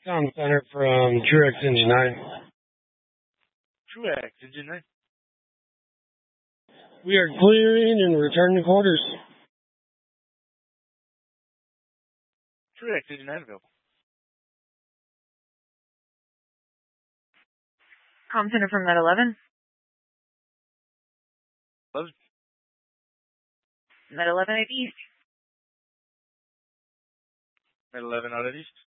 Tom Center from Truex Engine 9. Truex Engine 9. We are clearing and returning to quarters. Truex Engine 9 available. Com Center from Med 11. 11. Med 11 at East. Med 11 out at East.